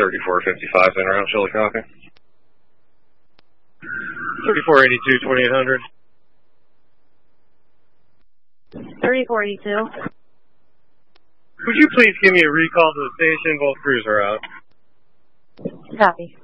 3455 in around Chillicothe. 3482, 2800. 3482. Would you please give me a recall to the station? Both crews are out. Copy.